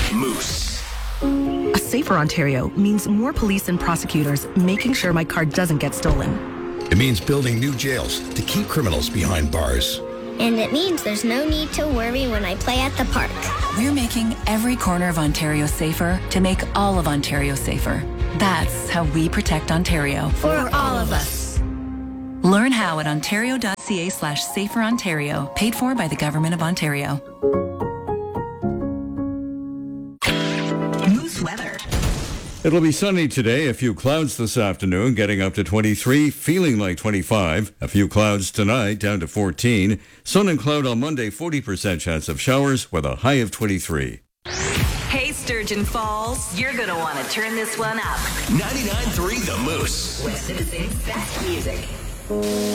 Moose. A safer Ontario means more police and prosecutors making sure my car doesn't get stolen. It means building new jails to keep criminals behind bars. And it means there's no need to worry when I play at the park. We're making every corner of Ontario safer to make all of Ontario safer. That's how we protect Ontario. For all of us. Learn how at ontario.ca/saferontario, paid for by the Government of Ontario. Moose weather. It'll be sunny today, a few clouds this afternoon, getting up to 23, feeling like 25. A few clouds tonight, down to 14. Sun and cloud on Monday, 40% chance of showers with a high of 23. Hey, Sturgeon Falls, you're going to want to turn this one up. 99.3 The Moose. West Citizens' best music.